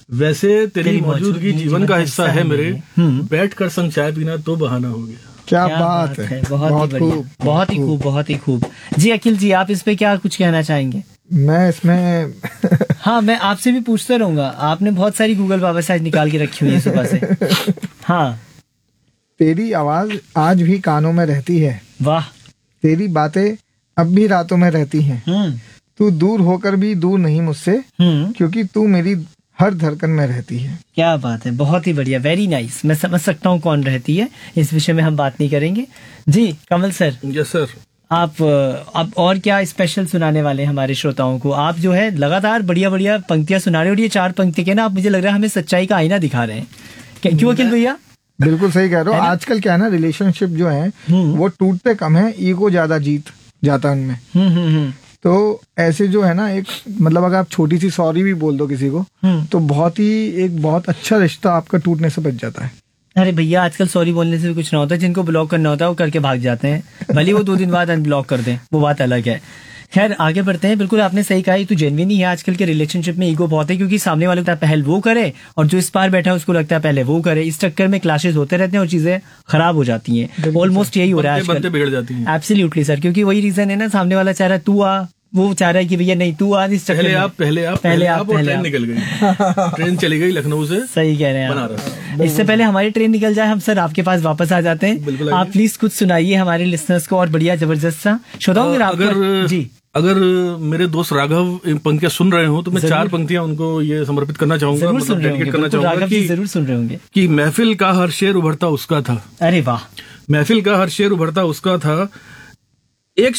वैसे तेरी मौजूदगी जीवन का हिस्सा है मेरे, बैठ कर संग चाय पीना तो बहाना हो गया। क्या बात है, बहुत ही बढ़िया, बहुत ही खूब, बहुत ही खूब। जी अखिल जी, आप इस पे क्या कुछ कहना चाहेंगे? मैं इसमें हाँ, मैं आपसे भी पूछता रहूंगा, आपने बहुत सारी गूगल बाबा साइज निकाल के रखी हुई है सुबह से। हाँ, तेरी आवाज आज भी कानों में रहती है, वाह। तेरी बातें अब भी रातों में रहती हैं, तू दूर होकर भी दूर नहीं मुझसे, क्योंकि तू मेरी हर धड़कन में रहती है। क्या बात है, बहुत ही बढ़िया, वेरी नाइस। मैं समझ सकता हूँ कौन रहती है, इस विषय में हम बात नहीं करेंगे। जी कमल सर। Yes sir. आप अब और क्या स्पेशल सुनाने वाले हैं हमारे श्रोताओं को? आप जो है लगातार बढ़िया बढ़िया पंक्तियां सुना रहे हो, और ये 4 पंक्ति के ना, आप मुझे लग रहा है हमें सच्चाई का आईना दिखा रहे हैं। क्यों अखिल भैया? बिल्कुल सही कह रहे हो। आजकल क्या है ना, रिलेशनशिप जो है वो टूटते कम है, ईगो ज्यादा जीत जाता है उनमें। तो ऐसे जो है ना, एक मतलब अगर आप छोटी सी सॉरी भी बोल दो किसी को, तो बहुत अच्छा रिश्ता आपका टूटने से बच जाता है। अरे भैया, आजकल सॉरी बोलने से भी कुछ ना होता है, जिनको ब्लॉक करना होता है वो करके भाग जाते हैं, भले वो 2 दिन बाद अनब्लॉक कर दें, वो बात अलग है। खैर आगे बढ़ते हैं। बिल्कुल आपने सही कहा, ये तो जेन्युइन ही है। आजकल के रिलेशनशिप में ईगो बहुत है, क्योंकि सामने वाले को पहल वो करे और जो इस पार बैठा है उसको लगता है पहले वो करे। इस चक्कर में क्लैशेस होते रहते हैं और चीजें खराब हो जाती हैं। ऑलमोस्ट यही हो रहा है आजकल, बिगड़ जाती हैं। एब्सोल्युटली सर, क्योंकि वही रीजन है ना, सामने वाला चाह रहा है तू आ, वो चाह रहा है कि भैया नहीं तू आ। इस चक्कर पहले आप ट्रेन निकल गई, ट्रेन चली गई लखनऊ से। सही कह रहे हैं आप। इससे पहले हमारी ट्रेन निकल जाए, हम सर आपके पास वापस आ जाते हैं। आप प्लीज कुछ सुनाइए हमारे लिसनर्स को, और बढ़िया जबरदस्त सा श्रोताओं। अगर मेरे दोस्त राघव पंक्तियां सुन रहे हो तो मैं 4 पंक्तियां उनको ये समर्पित करना चाहूंगा, मतलब डेडिकेट करना चाहूंगा कि जरूर सुन रहे होंगे कि महफिल का हर शेर उभरता उसका था। अरे वाह। महफिल का हर शेर उभरता उसका था, एक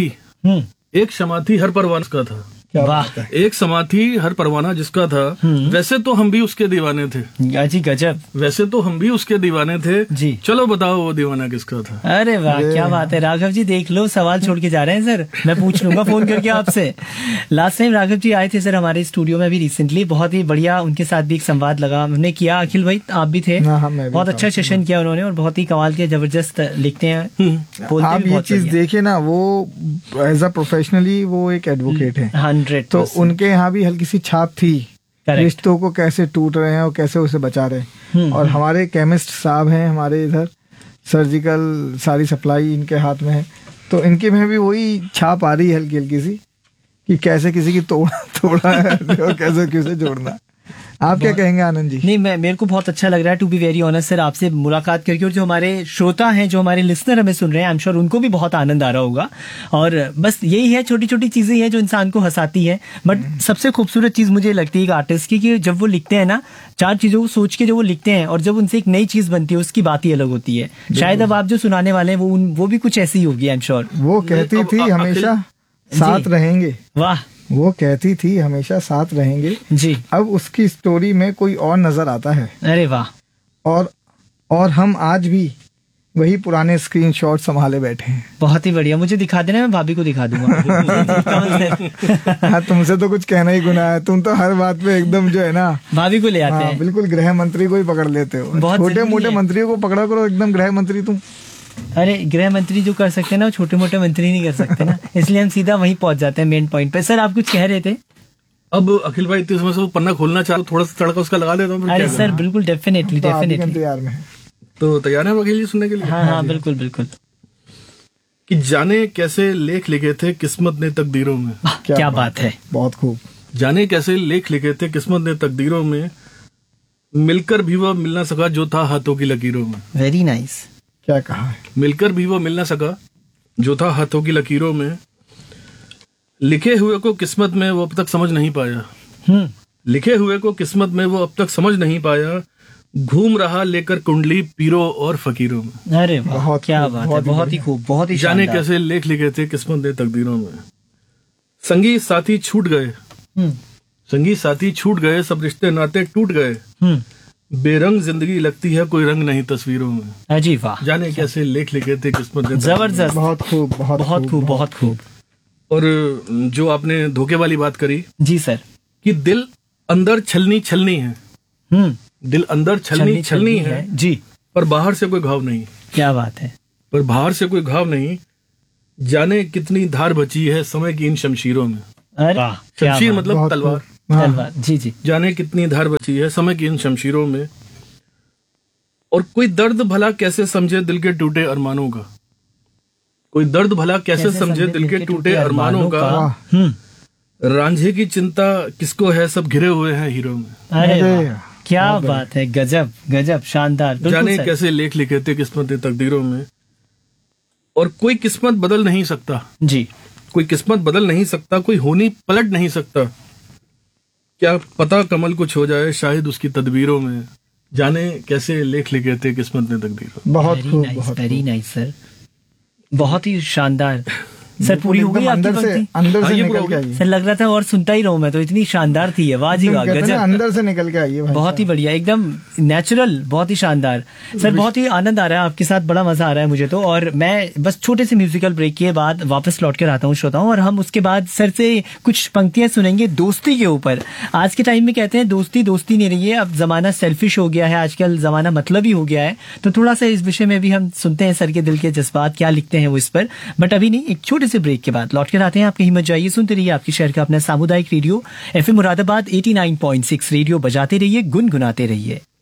क्षमा थी हर परवाना उसका था। वाह। एक क्षमा थी हर परवाना जिसका था, वैसे तो हम भी उसके दीवाने थे। जी गजब। वैसे तो हम भी उसके दीवाने थे जी, चलो बताओ वो दीवाना किसका था। अरे वाह, क्या बात है राघव जी, देख लो सवाल छोड़ के जा रहे हैं सर, मैं पूछ लूंगा फोन करके आपसे। लास्ट टाइम राघव जी आए थे सर हमारे स्टूडियो में भी रिसेंटली, बहुत ही बढ़िया उनके साथ भी एक संवाद लगा हमने किया। अखिल भाई आप भी थे, बहुत अच्छा सेशन किया उन्होंने और बहुत ही कमाल किया, जबरदस्त लिखते हैं। आप ये चीज देखे ना, वो एज अ प्रोफेशनली वो एक एडवोकेट है, 100%। तो उनके यहाँ भी हल्की सी छाप थी, रिश्तों को कैसे टूट रहे हैं और कैसे उसे बचा रहे हैं। और हमारे केमिस्ट साहब हैं हमारे इधर, सर्जिकल सारी सप्लाई इनके हाथ में है, तो इनके में भी वही छाप आ रही है हल्की हल्की सी, कि कैसे किसी की तोड़ा है और कैसे जोड़ना। आप क्या कहेंगे आनंद जी? नहीं, मेरे को बहुत अच्छा लग रहा है to be very honest sir आपसे मुलाकात करके, और जो हमारे श्रोता हैं, जो हमारे लिसनर हमें सुन रहे हैं, आई एम श्योर उनको भी बहुत आनंद आ रहा होगा। और बस यही है, छोटी छोटी चीजें हैं जो इंसान को हंसाती है, बट सबसे खूबसूरत चीज मुझे लगती है एक आर्टिस्ट की, कि जब वो लिखते हैं ना, 4 चीजों को सोच के जब वो लिखते हैं और जब उनसे एक नई चीज बनती है, उसकी बात ही अलग होती है। शायद अब आप जो सुनाने वाले हैं वो भी कुछ ऐसी ही होगी, आई एम श्योर। वो कहती थी हमेशा साथ रहेंगे। वाह। वो कहती थी हमेशा साथ रहेंगे जी, अब उसकी स्टोरी में कोई और नजर आता है। अरे वाह। और हम आज भी वही पुराने स्क्रीनशॉट संभाले बैठे हैं। बहुत ही बढ़िया, मुझे दिखा देना, मैं भाभी को दिखा दूंगा। हाँ, तुमसे तो कुछ कहना ही गुनाह है, तुम तो हर बात पे एकदम जो है ना भाभी को ले आते हैं। बिल्कुल, गृह मंत्री को ही पकड़ लेते हो, छोटे मोटे मंत्रियों को पकड़ा करो, एकदम गृह मंत्री तुम। अरे गृह मंत्री जो कर सकते हैं ना, वो छोटे मोटे मंत्री नहीं कर सकते ना, इसलिए हम सीधा वहीं पहुंच जाते हैं मेन पॉइंट पे। सर आप कुछ कह रहे थे? अब अखिल भाई इतने समय से वो पन्ना खोलना चाहो, थोड़ा सा तड़का उसका लगा देता हूँ। अरे सर बिल्कुल, डेफिनेटली तैयार में। तो तैयार है अखिल जी सुनने के लिए? हाँ, बिल्कुल बिल्कुल। कि जाने कैसे लेख लिखे थे किस्मत ने तकदीरों में। क्या बात है, बहुत खूब। जाने कैसे लेख लिखे थे किस्मत ने तकदीरों में, मिलकर भी वह मिल ना सका जो था हाथों की लकीरों में। Very nice. क्या कहा है? मिलकर भी वो मिल ना सका जो था हाथों की लकीरों में, लिखे हुए को किस्मत में वो अब तक समझ नहीं पाया। लिखे हुए को किस्मत में वो अब तक समझ नहीं पाया, घूम रहा लेकर कुंडली पीरों और फकीरों में। अरे वाह, क्या बात है, बहुत ही खूब, बहुत ही जाने कैसे लेख लिखे थे किस्मत ने तकदीरों में। संगी साथी छूट गए, संगी साथी छूट गए, सब रिश्ते नाते टूट गए, बेरंग जिंदगी लगती है कोई रंग नहीं तस्वीरों में। अजी वाह, जाने कैसे लेख लिखे थे किस्मत ने। जबरदस्त, बहुत खूब, बहुत खूब, बहुत खूब। और जो आपने धोखे वाली बात करी, जी सर, कि दिल अंदर छलनी छलनी है, दिल अंदर छलनी छलनी है जी, पर बाहर से कोई घाव नहीं। क्या बात है, पर बाहर से कोई घाव नहीं, जाने कितनी धार बची है समय की इन शमशीरों में। अरे शमशीर मतलब तलवार। तलवार, जी जी। जाने कितनी धार बची है समय की इन शमशीरों में, और कोई दर्द भला कैसे समझे दिल के टूटे अरमानों का, कोई दर्द भला कैसे समझे दिल के टूटे अरमानों का, रांझे की चिंता किसको है सब घिरे हुए हैं हीरो में। अरे वाह, क्या बात है, गजब गजब, शानदार। जाने कैसे लेख लिखे थे किस्मत तकदीरों में, और कोई किस्मत बदल नहीं सकता जी, कोई किस्मत बदल नहीं सकता, कोई होनी पलट नहीं सकता, क्या पता कमल कुछ हो जाए शायद उसकी तदबीरों में, जाने कैसे लेख लिखे थे किस्मत ने तकदीरों में। बहुत खूब, वेरी नाइस सर, बहुत ही शानदार। सर पूरी हो गई आपकी पंक्ति? अंदर से ये निकल पूरा के आइए, सर लग रहा था और सुनता ही रहूं मैं, तो इतनी शानदार थी, वाह जी वाह, कहते हैं ना, गजब, अंदर से निकल के आइए भाई बहुत ही बढ़िया, एकदम नेचुरल, बहुत ही शानदार। सर बहुत ही आनंद आ रहा है आपके साथ, बड़ा मजा आ रहा है मुझे तो। और मैं बस छोटे से म्यूजिकल ब्रेक के बाद वापस लौट कर आता हूँ श्रोताओं, और हम उसके बाद सर से कुछ पंक्तियां सुनेंगे दोस्ती के ऊपर। आज के टाइम में कहते हैं दोस्ती दोस्ती नहीं रही है, अब जमाना सेल्फिश हो गया है, आजकल जमाना मतलबी हो गया है, तो थोड़ा सा इस विषय में भी हम सुनते हैं सर के दिल के जज्बात क्या लिखते हैं वो इस पर। बट अभी नहीं, एक छोटे से ब्रेक के बाद लौट कर आते हैं। आपकी हिम्मत जाइए, सुनते रहिए आपकी शहर का अपना सामुदायिक रेडियो FM मुरादाबाद 89.6 रेडियो, बजाते रहिए, गुनगुनाते रहिए।